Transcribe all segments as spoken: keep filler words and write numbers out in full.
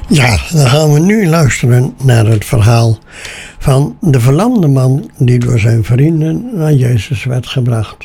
Ja, dan gaan we nu luisteren naar het verhaal van de verlamde man die door zijn vrienden naar Jezus werd gebracht.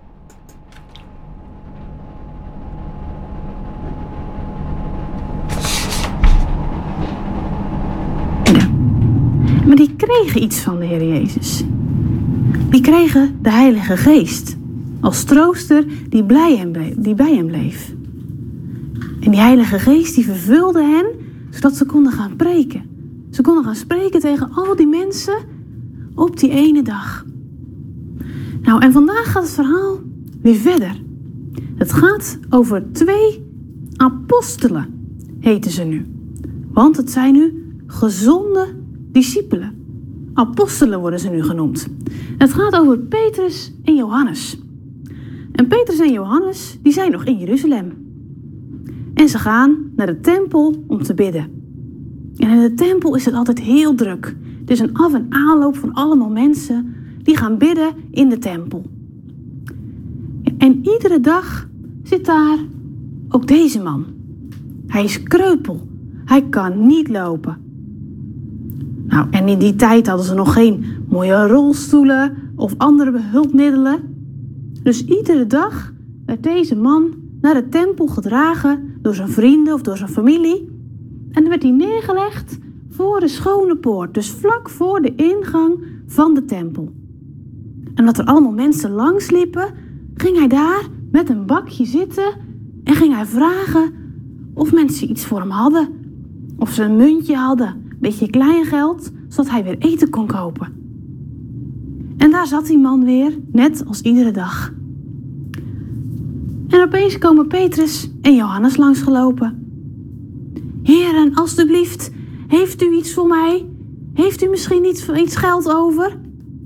Ja, maar die kregen iets van de Heer Jezus. Die kregen de Heilige Geest als trooster die, blij hem bleef, die bij hem bleef. En die Heilige Geest die vervulde hen, zodat ze konden gaan preken. Ze konden gaan spreken tegen al die mensen op die ene dag. Nou, en vandaag gaat het verhaal weer verder. Het gaat over twee apostelen, heten ze nu. Want het zijn nu gezonde discipelen. Apostelen worden ze nu genoemd. Het gaat over Petrus en Johannes. En Petrus en Johannes, die zijn nog in Jeruzalem. En ze gaan naar de tempel om te bidden. En in de tempel is het altijd heel druk. Het is een af- en aanloop van allemaal mensen die gaan bidden in de tempel. En iedere dag zit daar ook deze man. Hij is kreupel. Hij kan niet lopen. Nou, en in die tijd hadden ze nog geen mooie rolstoelen of andere hulpmiddelen. Dus iedere dag werd deze man naar de tempel gedragen door zijn vrienden of door zijn familie. En dan werd hij neergelegd voor de schone poort. Dus vlak voor de ingang van de tempel. En omdat er allemaal mensen langs liepen, ging hij daar met een bakje zitten en ging hij vragen of mensen iets voor hem hadden. Of ze een muntje hadden, een beetje kleingeld, zodat hij weer eten kon kopen. En daar zat die man weer, net als iedere dag. En opeens komen Petrus en Johannes langsgelopen. Heren, alstublieft, heeft u iets voor mij? Heeft u misschien iets, iets geld over?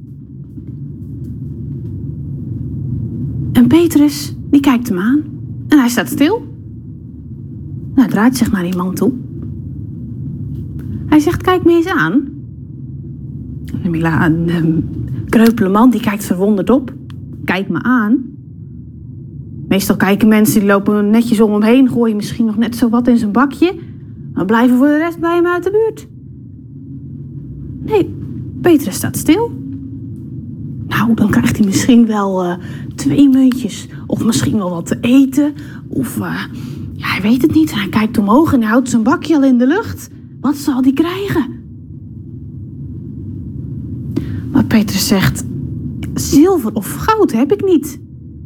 En Petrus, die kijkt hem aan. En hij staat stil. Nou, hij draait zich naar die man toe. Hij zegt, kijk me eens aan. De, de kreupele man, die kijkt verwonderd op. Kijk me aan. Meestal kijken mensen, die lopen netjes om hem heen, gooien misschien nog net zo wat in zijn bakje, maar blijven voor de rest bij hem uit de buurt. Nee, Petrus staat stil. Nou, dan krijgt hij misschien wel uh, twee muntjes, of misschien wel wat te eten, of uh, ja, hij weet het niet. Hij kijkt omhoog en hij houdt zijn bakje al in de lucht. Wat zal hij krijgen? Maar Petrus zegt, zilver of goud heb ik niet.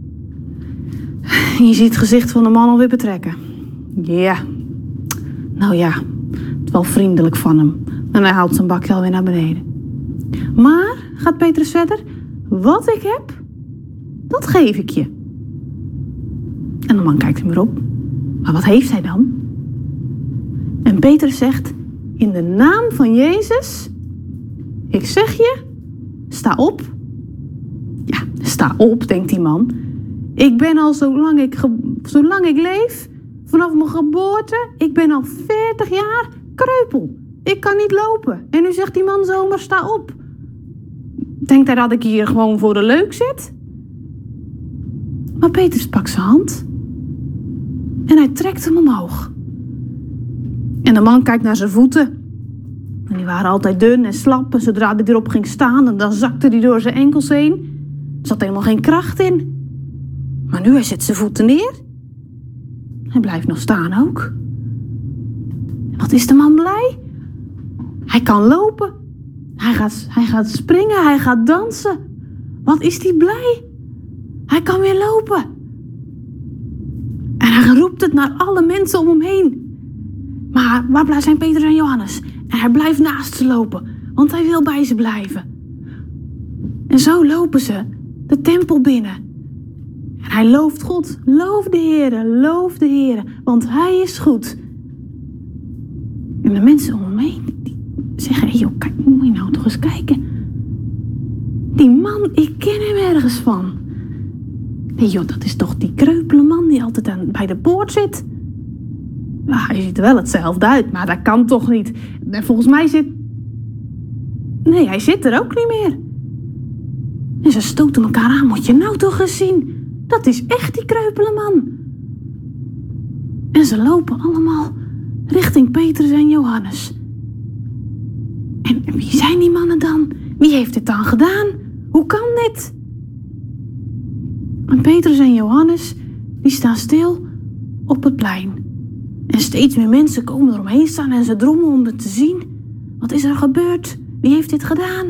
Je ziet het gezicht van de man alweer betrekken. Ja, yeah. Nou ja, het is wel vriendelijk van hem. En hij haalt zijn bakje alweer naar beneden. Maar, gaat Petrus verder, wat ik heb, dat geef ik je. En de man kijkt hem weer op. Maar wat heeft hij dan? En Petrus zegt, in de naam van Jezus, ik zeg je, sta op. Ja, sta op, denkt die man. Ik ben al zolang ik, ge- zolang ik leef, vanaf mijn geboorte, ik ben al veertig jaar kreupel. Ik kan niet lopen. En nu zegt die man zomaar, sta op. Denkt hij dat ik hier gewoon voor de leuk zit? Maar Petrus pakt zijn hand en hij trekt hem omhoog. En de man kijkt naar zijn voeten. En die waren altijd dun en slap. En zodra hij erop ging staan, en dan zakte hij door zijn enkels heen. Er zat helemaal geen kracht in. Maar nu hij zet zijn voeten neer. Hij blijft nog staan ook. En wat is de man blij? Hij kan lopen. Hij gaat, hij gaat springen, hij gaat dansen. Wat is hij blij? Hij kan weer lopen. En hij roept het naar alle mensen om hem heen. Maar waar zijn Petrus en Johannes? En hij blijft naast ze lopen, want hij wil bij ze blijven. En zo lopen ze de tempel binnen. En hij looft God. Loof de Heere, loof de Heere, want hij is goed. En de mensen om hem heen, die zeggen, hey joh, kijk, moet je nou toch eens kijken. Die man, ik ken hem ergens van. Nee joh, dat is toch die kreupele man die altijd aan, bij de poort zit. Nou, hij ziet er wel hetzelfde uit, maar dat kan toch niet. En volgens mij zit... Nee, hij zit er ook niet meer. En ze stoten elkaar aan, moet je nou toch eens zien. Dat is echt die kreupele man. En ze lopen allemaal richting Petrus en Johannes. En wie zijn die mannen dan? Wie heeft dit dan gedaan? Hoe kan dit? En Petrus en Johannes, die staan stil op het plein. En steeds meer mensen komen eromheen staan en ze drommen om het te zien. Wat is er gebeurd? Wie heeft dit gedaan?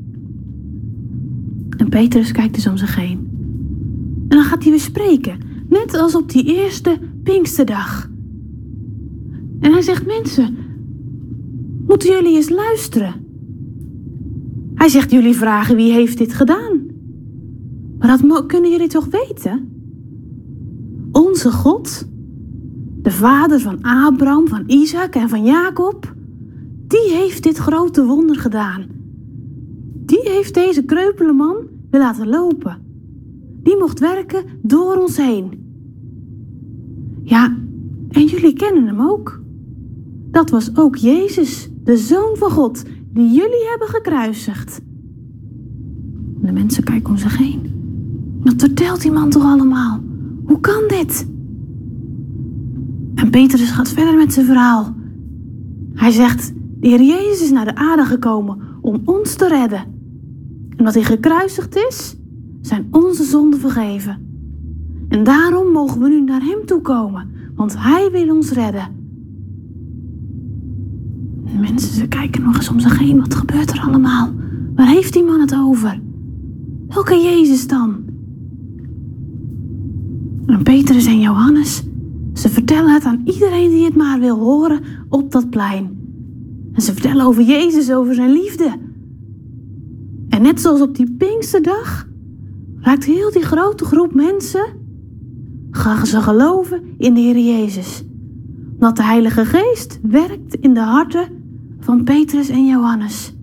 En Petrus kijkt dus om zich heen. En dan gaat hij weer spreken, net als op die eerste Pinksterdag. En hij zegt, mensen, moeten jullie eens luisteren? Hij zegt, jullie vragen wie heeft dit gedaan? Maar dat mo- kunnen jullie toch weten? Onze God, de vader van Abraham, van Isaac en van Jacob, die heeft dit grote wonder gedaan. Die heeft deze kreupele man weer laten lopen. Die mocht werken door ons heen. Ja, en jullie kennen hem ook. Dat was ook Jezus, de Zoon van God, die jullie hebben gekruisigd. De mensen kijken om zich heen. Wat vertelt die man toch allemaal? Hoe kan dit? En Petrus gaat verder met zijn verhaal. Hij zegt, de Heer Jezus is naar de aarde gekomen om ons te redden. En omdat hij gekruisigd is, zijn onze zonden vergeven. En daarom mogen we nu naar hem toe komen, want hij wil ons redden. De mensen, ze kijken nog eens om zich heen. Wat gebeurt er allemaal? Waar heeft die man het over? Welke Jezus dan? En Petrus en Johannes, ze vertellen het aan iedereen die het maar wil horen op dat plein. En ze vertellen over Jezus, over zijn liefde. En net zoals op die Pinksterdag raakt heel die grote groep mensen, gaan ze geloven in de Heer Jezus. Dat de Heilige Geest werkt in de harten van Petrus en Johannes.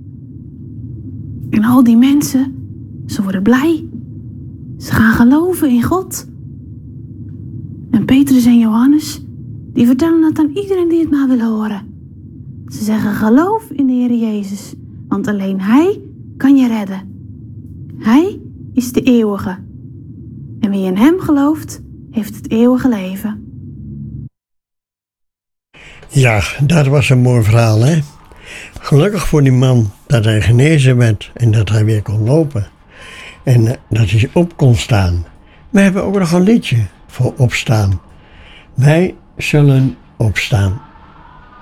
En al die mensen, ze worden blij. Ze gaan geloven in God. En Petrus en Johannes, die vertellen het aan iedereen die het maar wil horen. Ze zeggen, geloof in de Heer Jezus, want alleen Hij kan je redden. Hij is de eeuwige. En wie in Hem gelooft, heeft het eeuwige leven. Ja, dat was een mooi verhaal, hè? Gelukkig voor die man dat hij genezen werd en dat hij weer kon lopen. En uh, dat hij op kon staan. We hebben ook nog een liedje voor opstaan. Wij zullen opstaan.